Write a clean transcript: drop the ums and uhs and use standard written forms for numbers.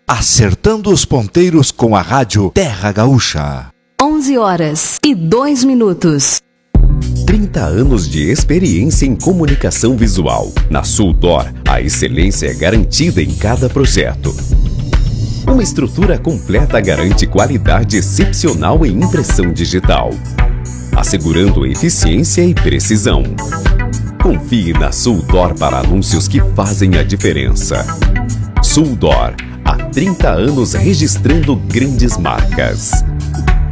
Acertando os ponteiros com a rádio Terra Gaúcha. 11h02. 30 anos de experiência em comunicação visual. Na Suldor, a excelência é garantida em cada projeto. Uma estrutura completa garante qualidade excepcional em impressão digital, assegurando eficiência e precisão. Confie na Suldor para anúncios que fazem a diferença. Suldor, há 30 anos registrando grandes marcas.